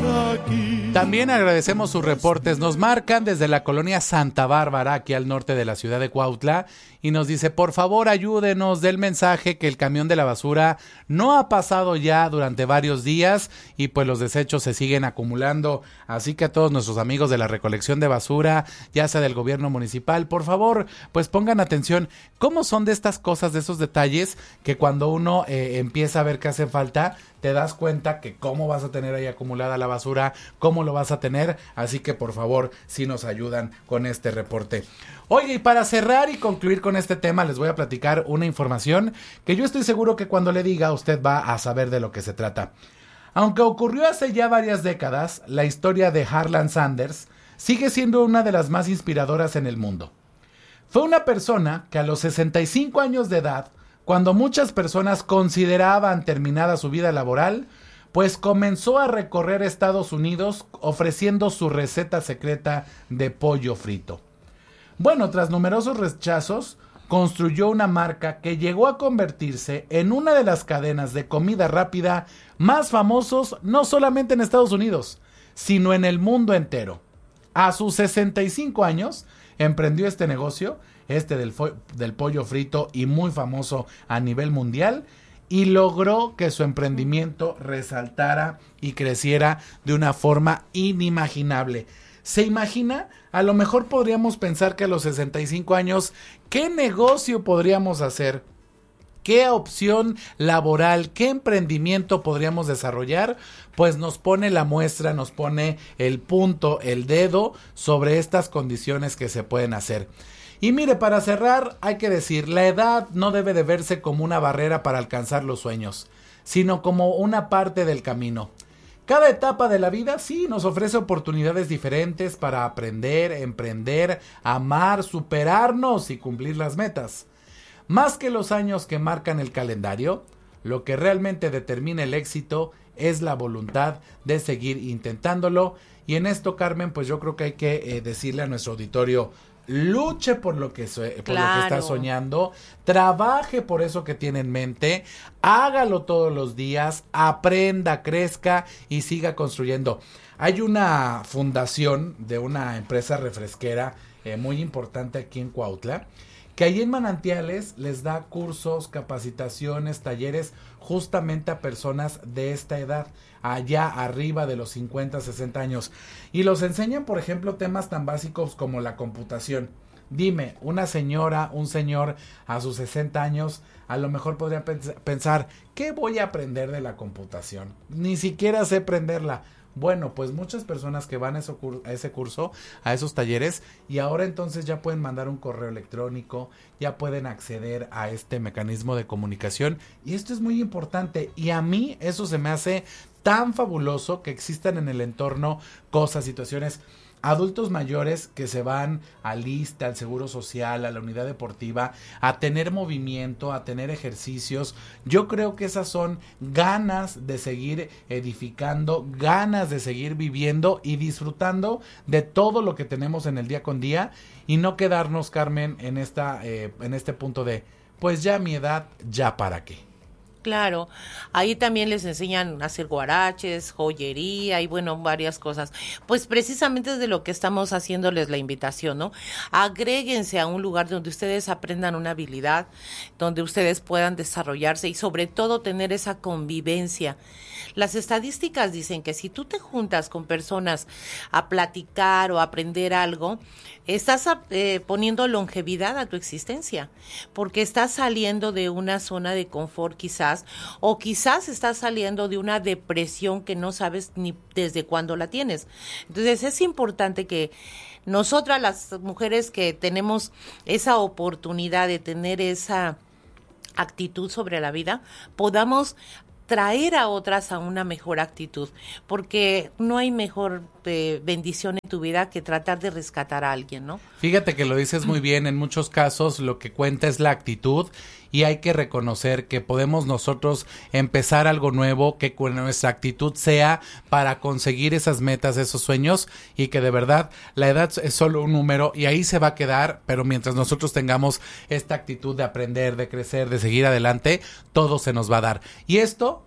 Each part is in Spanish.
También agradecemos sus reportes. Nos marcan desde la colonia Santa Bárbara, aquí al norte de la ciudad de Cuautla, y nos dice, por favor ayúdenos del mensaje que el camión de la basura no ha pasado ya durante varios días y pues los desechos se siguen acumulando. Así que a todos nuestros amigos de la recolección de basura, ya sea del gobierno municipal, por favor, pues pongan atención. ¿Cómo son de estas cosas, de esos detalles que cuando uno empieza a ver que hace falta, te das cuenta que cómo vas a tener ahí acumulada la basura, cómo lo vas a tener? Así que por favor, sí nos ayudan con este reporte. Oye, y para cerrar y concluir con este tema, les voy a platicar una información que yo estoy seguro que cuando le diga usted va a saber de lo que se trata. Aunque ocurrió hace ya varias décadas, la historia de Harlan Sanders sigue siendo una de las más inspiradoras en el mundo. Fue una persona que a los 65 años de edad, cuando muchas personas consideraban terminada su vida laboral, pues comenzó a recorrer Estados Unidos ofreciendo su receta secreta de pollo frito. Bueno, tras numerosos rechazos, construyó una marca que llegó a convertirse en una de las cadenas de comida rápida más famosos no solamente en Estados Unidos, sino en el mundo entero. A sus 65 años emprendió este negocio, del pollo frito y muy famoso a nivel mundial, y logró que su emprendimiento resaltara y creciera de una forma inimaginable. ¿Se imagina? A lo mejor podríamos pensar que a los 65 años, ¿qué negocio podríamos hacer? ¿Qué opción laboral, qué emprendimiento podríamos desarrollar? Pues nos pone la muestra, nos pone el punto, el dedo sobre estas condiciones que se pueden hacer. Y mire, para cerrar, hay que decir, la edad no debe de verse como una barrera para alcanzar los sueños, sino como una parte del camino. Cada etapa de la vida sí nos ofrece oportunidades diferentes para aprender, emprender, amar, superarnos y cumplir las metas. Más que los años que marcan el calendario, lo que realmente determina el éxito es la voluntad de seguir intentándolo. Y en esto, Carmen, pues yo creo que hay que decirle a nuestro auditorio, luche por lo que está soñando, trabaje por eso que tiene en mente, hágalo todos los días, aprenda, crezca y siga construyendo. Hay una fundación de una empresa refresquera muy importante aquí en Cuautla, que ahí en Manantiales les da cursos, capacitaciones, talleres justamente a personas de esta edad, allá arriba de los 50, 60 años. Y los enseñan, por ejemplo, temas tan básicos como la computación. Dime, una señora, un señor a sus 60 años, a lo mejor podría pensar, ¿qué voy a aprender de la computación? Ni siquiera sé prenderla. Bueno, pues muchas personas que van a ese curso, a esos talleres, y ahora entonces ya pueden mandar un correo electrónico, ya pueden acceder a este mecanismo de comunicación, y esto es muy importante, y a mí eso se me hace tan fabuloso que existan en el entorno cosas, situaciones, adultos mayores que se van al ISSSTE, al Seguro Social, a la unidad deportiva, a tener movimiento, a tener ejercicios. Yo creo que esas son ganas de seguir edificando, ganas de seguir viviendo y disfrutando de todo lo que tenemos en el día con día, y no quedarnos, Carmen, en este punto de, pues ya a mi edad, ya para qué. Claro, ahí también les enseñan a hacer guaraches, joyería y bueno, varias cosas. Pues precisamente es de lo que estamos haciéndoles la invitación, ¿no? Agréguense a un lugar donde ustedes aprendan una habilidad, donde ustedes puedan desarrollarse y sobre todo tener esa convivencia. Las estadísticas dicen que si tú te juntas con personas a platicar o a aprender algo, estás poniendo longevidad a tu existencia, porque estás saliendo de una zona de confort quizás, o quizás estás saliendo de una depresión que no sabes ni desde cuándo la tienes. Entonces es importante que nosotras las mujeres que tenemos esa oportunidad de tener esa actitud sobre la vida, podamos traer a otras a una mejor actitud, porque no hay mejor bendición en tu vida que tratar de rescatar a alguien, ¿no? Fíjate que lo dices muy bien, en muchos casos lo que cuenta es la actitud, y hay que reconocer que podemos nosotros empezar algo nuevo, que con nuestra actitud sea para conseguir esas metas, esos sueños, y que de verdad la edad es solo un número y ahí se va a quedar, pero mientras nosotros tengamos esta actitud de aprender, de crecer, de seguir adelante, todo se nos va a dar. Y esto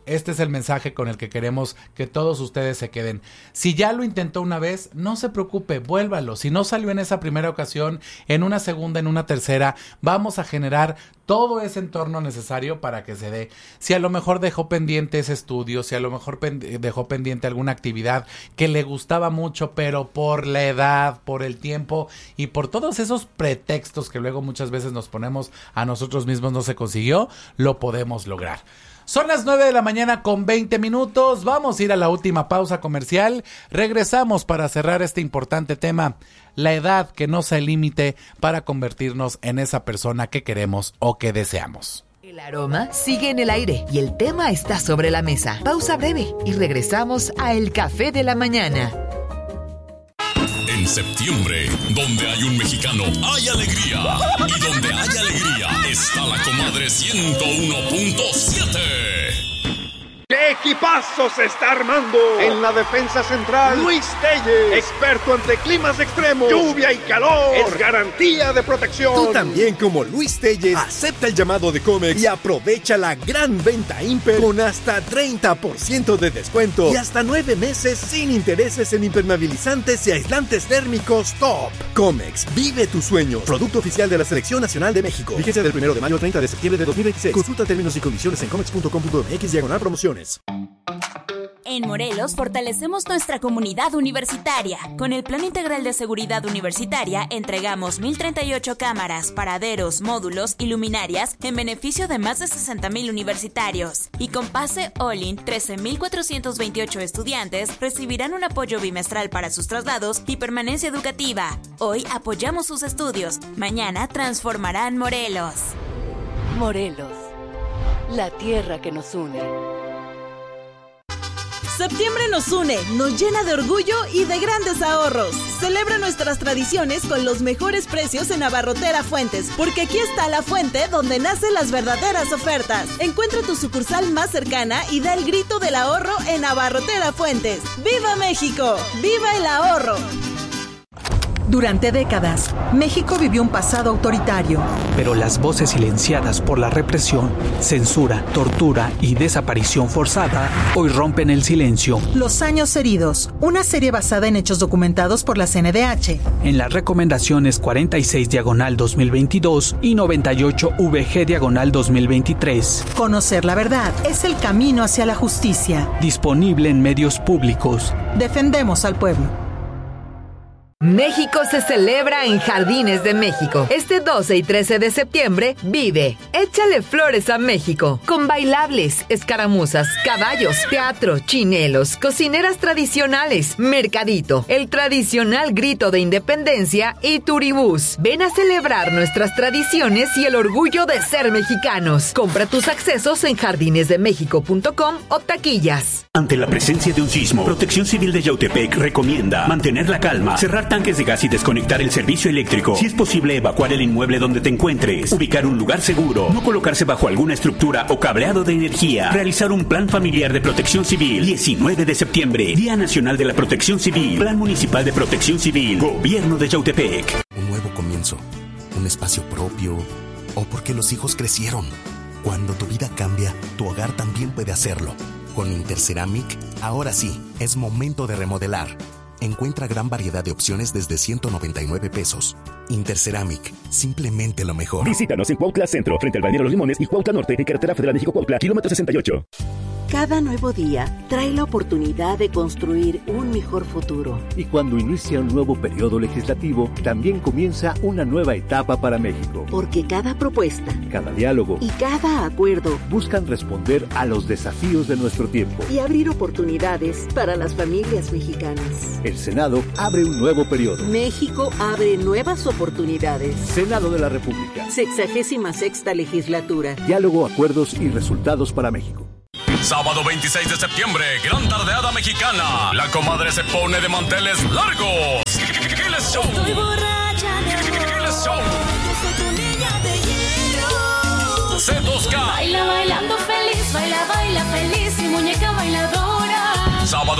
Este es el mensaje con el que queremos que todos ustedes se queden. Si ya lo intentó una vez, no se preocupe, vuélvalo. Si no salió en esa primera ocasión, en una segunda, en una tercera, vamos a generar todo ese entorno necesario para que se dé. Si a lo mejor dejó pendiente ese estudio, si a lo mejor dejó pendiente alguna actividad que le gustaba mucho, pero por la edad, por el tiempo y por todos esos pretextos que luego muchas veces nos ponemos a nosotros mismos no se consiguió, lo podemos lograr. Son las 9 de la mañana con 20 minutos. Vamos a ir a la última pausa comercial. Regresamos para cerrar este importante tema. La edad que no sea el límite para convertirnos en esa persona que queremos o que deseamos. El aroma sigue en el aire y el tema está sobre la mesa. Pausa breve y regresamos a El Café de la Mañana. En septiembre, donde hay un mexicano, hay alegría. Y donde hay alegría, está la comadre 101.7. ¡Qué equipazo se está armando! En la defensa central, Luis Telles, experto ante climas extremos, lluvia y calor, es garantía de protección. Tú también, como Luis Telles, acepta el llamado de Comex y aprovecha la gran venta Imper con hasta 30% de descuento y hasta 9 meses sin intereses en impermeabilizantes y aislantes térmicos top. Comex, vive tus sueños. Producto oficial de la Selección Nacional de México. Vigencia del 1 de mayo al 30 de septiembre de 2026. Consulta términos y condiciones en comex.com.mx/promociones. En Morelos fortalecemos nuestra comunidad universitaria. Con el Plan Integral de Seguridad Universitaria entregamos 1,038 cámaras, paraderos, módulos y luminarias en beneficio de más de 60,000 universitarios. Y con pase All-in, 13,428 estudiantes recibirán un apoyo bimestral para sus traslados y permanencia educativa. Hoy apoyamos sus estudios. Mañana transformarán Morelos. Morelos, la tierra que nos une. Septiembre nos une, nos llena de orgullo y de grandes ahorros. Celebra nuestras tradiciones con los mejores precios en Abarrotera Fuentes, porque aquí está la fuente donde nacen las verdaderas ofertas. Encuentra tu sucursal más cercana y da el grito del ahorro en Abarrotera Fuentes. ¡Viva México! ¡Viva el ahorro! Durante décadas, México vivió un pasado autoritario. Pero las voces silenciadas por la represión, censura, tortura y desaparición forzada hoy rompen el silencio. Los años heridos, una serie basada en hechos documentados por la CNDH. En las recomendaciones 46/2022 y 98/VG/2023. Conocer la verdad es el camino hacia la justicia. Disponible en medios públicos. Defendemos al pueblo. México se celebra en Jardines de México. Este 12 y 13 de septiembre, vive Échale Flores a México, con bailables, escaramuzas, caballos, teatro, chinelos, cocineras tradicionales, mercadito, el tradicional grito de independencia y turibús. Ven a celebrar nuestras tradiciones y el orgullo de ser mexicanos. Compra tus accesos en jardinesdemexico.com o taquillas. Ante la presencia de un sismo, Protección Civil de Yautepec recomienda mantener la calma, cerrar tanques de gas y desconectar el servicio eléctrico. Si es posible, evacuar el inmueble donde te encuentres, ubicar un lugar seguro, no colocarse bajo alguna estructura o cableado de energía, realizar un plan familiar de protección civil. 19 de septiembre, Día Nacional de la Protección Civil, Plan Municipal de Protección Civil, Gobierno de Yautepec. Un nuevo comienzo, un espacio propio, o porque los hijos crecieron. Cuando tu vida cambia, tu hogar también puede hacerlo. Con Interceramic, ahora sí, es momento de remodelar. Encuentra gran variedad de opciones desde 199 pesos. Interceramic, simplemente lo mejor. Visítanos en Cuautla Centro, frente al Balneario Los Limones y Cuautla Norte, en Carretera Federal México-Cuautla, kilómetro 68. Cada nuevo día trae la oportunidad de construir un mejor futuro. Y cuando inicia un nuevo periodo legislativo, también comienza una nueva etapa para México. Porque cada propuesta, cada diálogo y cada acuerdo buscan responder a los desafíos de nuestro tiempo y abrir oportunidades para las familias mexicanas. El Senado abre un nuevo periodo. México abre nuevas oportunidades. Senado de la República. 66ª legislatura. Diálogo, acuerdos y resultados para México. Sábado 26 de septiembre, gran tardeada mexicana. La comadre se pone de manteles largos. ¡Giles Show! Estoy borracha de amor. ¡Giles Show! Yo soy tu niña de hielo. C2K. Baila bailando feliz, baila, baila feliz, mi muñeca bailadora. Sábado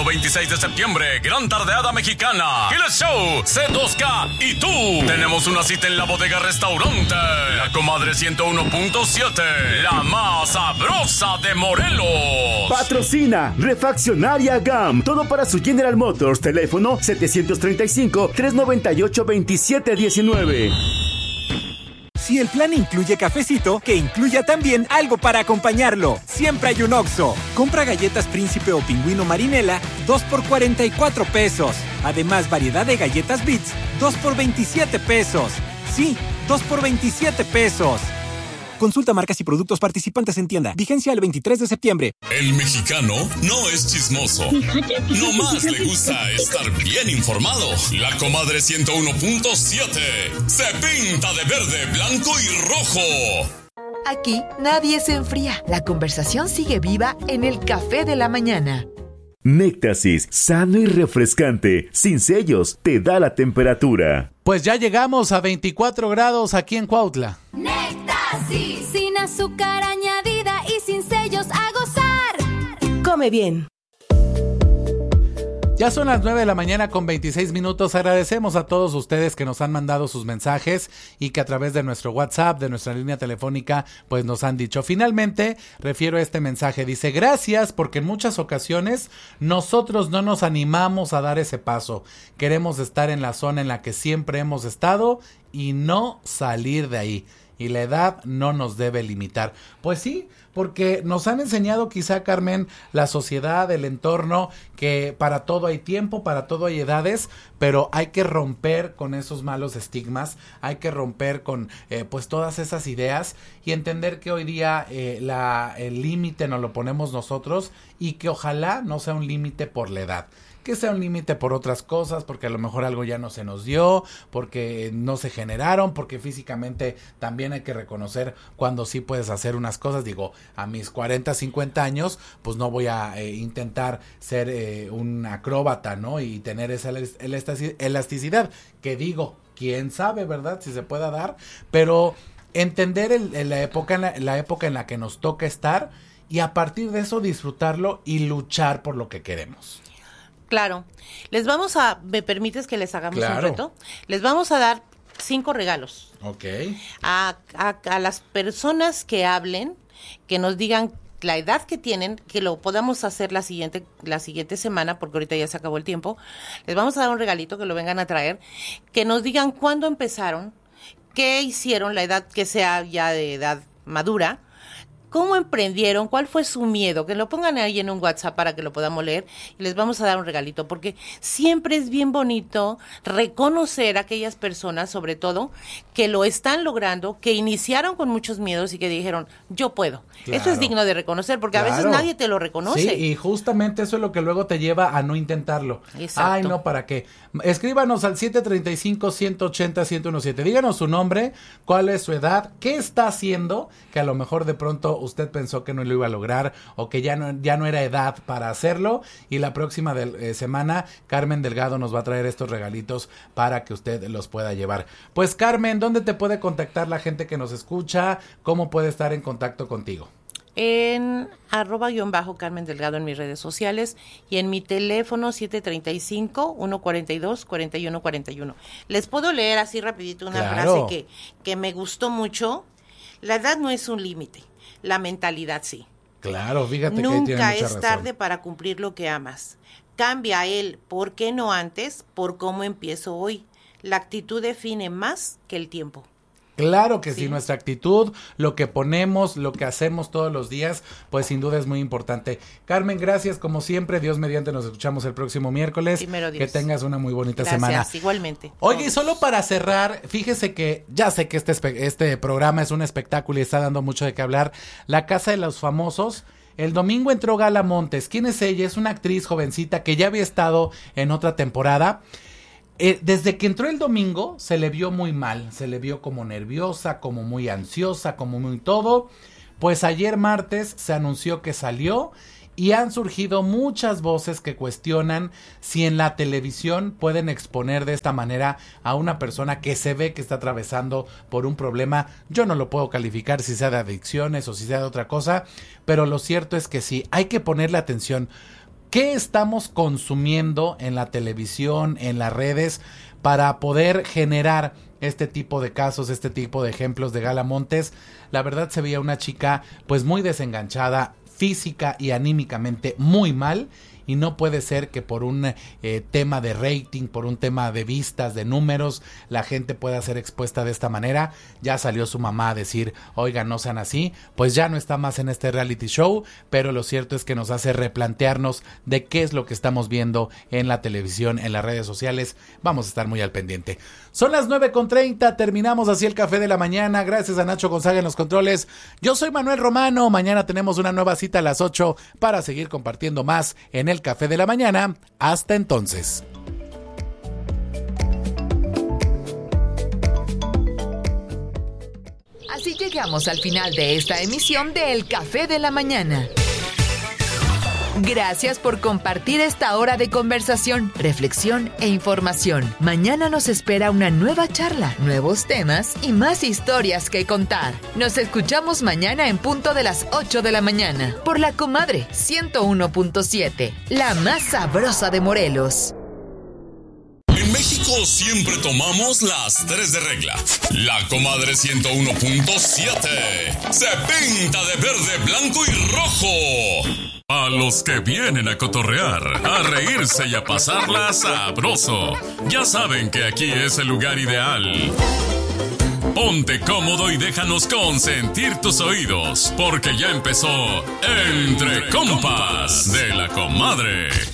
Sábado 26 de septiembre, gran tardeada mexicana. Killer Show, C2K y tú. Tenemos una cita en la bodega restaurante. La Comadre 101.7, la más sabrosa de Morelos. Patrocina Refaccionaria GAM. Todo para su General Motors. Teléfono 735-398-2719. Si el plan incluye cafecito, que incluya también algo para acompañarlo. Siempre hay un Oxxo. Compra galletas Príncipe o Pingüino Marinela, 2 por 44 pesos. Además, variedad de galletas Bits, 2 por 27 pesos. Sí, 2 por 27 pesos. Consulta marcas y productos participantes en tienda. Vigencia el 23 de septiembre. El mexicano no es chismoso. No más le gusta estar bien informado. La Comadre 101.7 se pinta de verde, blanco y rojo. Aquí nadie se enfría. La conversación sigue viva en el café de la mañana. Néctasis, sano y refrescante, sin sellos, te da la temperatura. Pues ya llegamos a 24 grados aquí en Cuautla. Néctasis, sin azúcar añadida y sin sellos, a gozar. Come bien. Ya son las 9 de la mañana con 26 minutos. Agradecemos a todos ustedes que nos han mandado sus mensajes y que a través de nuestro WhatsApp, de nuestra línea telefónica, pues nos han dicho. Finalmente, refiero a este mensaje. Dice, gracias porque en muchas ocasiones nosotros no nos animamos a dar ese paso. Queremos estar en la zona en la que siempre hemos estado y no salir de ahí. Y la edad no nos debe limitar. Pues sí, porque nos han enseñado quizá, Carmen, la sociedad, el entorno, que para todo hay tiempo, para todo hay edades, pero hay que romper con esos malos estigmas, hay que romper con pues todas esas ideas y entender que hoy día el límite nos lo ponemos nosotros y que ojalá no sea un límite por la edad. Que sea un límite por otras cosas, porque a lo mejor algo ya no se nos dio, porque no se generaron, porque físicamente también hay que reconocer cuando sí puedes hacer unas cosas. Digo, a mis 40, 50 años, pues no voy a intentar ser un acróbata, ¿no? Y tener esa elasticidad, que digo, quién sabe, ¿verdad? Si se pueda dar, pero entender la época en la que nos toca estar y a partir de eso disfrutarlo y luchar por lo que queremos. Claro. ¿Me permites que les hagamos un reto? Les vamos a dar 5 regalos. Ok. A las personas que hablen, que nos digan la edad que tienen, que lo podamos hacer la siguiente semana, porque ahorita ya se acabó el tiempo. Les vamos a dar un regalito, que lo vengan a traer, que nos digan cuándo empezaron, qué hicieron, la edad que sea ya de edad madura, cómo emprendieron, cuál fue su miedo, que lo pongan ahí en un WhatsApp para que lo podamos leer y les vamos a dar un regalito, porque siempre es bien bonito reconocer a aquellas personas, sobre todo, que lo están logrando, que iniciaron con muchos miedos y que dijeron, yo puedo. Claro. Eso es digno de reconocer, porque a veces nadie te lo reconoce. Sí, y justamente eso es lo que luego te lleva a no intentarlo. Exacto. Ay, no, ¿para qué? Escríbanos al 735-180-1017. Díganos su nombre, cuál es su edad, qué está haciendo, que a lo mejor de pronto usted pensó que no lo iba a lograr o que ya no era edad para hacerlo, y la próxima semana Carmen Delgado nos va a traer estos regalitos para que usted los pueda llevar. Pues Carmen, ¿dónde te puede contactar la gente que nos escucha? ¿Cómo puede estar en contacto contigo? En @Carmen Delgado en mis redes sociales y en mi teléfono 735-142-4141. Les puedo leer así rapidito una frase que me gustó mucho. La edad no es un límite, la mentalidad sí. Claro, fíjate que nunca tiene mucha es razón. tarde para cumplir lo que amas. Cambia el por qué no antes por cómo empiezo hoy. La actitud define más que el tiempo. Claro que sí, nuestra actitud, lo que ponemos, lo que hacemos todos los días, pues sin duda es muy importante. Carmen, gracias como siempre. Dios mediante, nos escuchamos el próximo miércoles. Primero Dios. Que tengas una muy bonita Gracias, semana. Igualmente. Oye, y solo para cerrar, fíjese que ya sé que este programa es un espectáculo y está dando mucho de qué hablar. La Casa de los Famosos. El domingo entró Gala Montes. ¿Quién es ella? Es una actriz jovencita que ya había estado en otra temporada. Desde que entró el domingo se le vio muy mal, se le vio como nerviosa, como muy ansiosa, como muy todo. Pues ayer martes se anunció que salió y han surgido muchas voces que cuestionan si en la televisión pueden exponer de esta manera a una persona que se ve que está atravesando por un problema. Yo no lo puedo calificar si sea de adicciones o si sea de otra cosa, pero lo cierto es que sí, hay que ponerle atención. ¿Qué estamos consumiendo en la televisión, en las redes, para poder generar este tipo de casos, este tipo de ejemplos de Gala Montes? La verdad se veía una chica pues muy desenganchada, física y anímicamente muy mal. Y no puede ser que por un tema de rating, por un tema de vistas, de números, la gente pueda ser expuesta de esta manera. Ya salió su mamá a decir, oigan, no sean así. Pues ya no está más en este reality show, pero lo cierto es que nos hace replantearnos de qué es lo que estamos viendo en la televisión, en las redes sociales. Vamos a estar muy al pendiente. Son las 9:30, terminamos así el Café de la Mañana. Gracias a Nacho Gonzaga en los controles. Yo soy Manuel Romano. Mañana tenemos una nueva cita a las 8 para seguir compartiendo más en el Café de la Mañana. Hasta entonces. Así llegamos al final de esta emisión de El Café de la Mañana. Gracias por compartir esta hora de conversación, reflexión e información. Mañana nos espera una nueva charla, nuevos temas y más historias que contar. Nos escuchamos mañana en punto de las 8 de la mañana por La Comadre 101.7, la más sabrosa de Morelos. En México siempre tomamos las 3 de regla. La Comadre 101.7 se pinta de verde, blanco y rojo. A los que vienen a cotorrear, a reírse y a pasarla sabroso. Ya saben que aquí es el lugar ideal. Ponte cómodo y déjanos consentir tus oídos, porque ya empezó Entre Compas de La Comadre.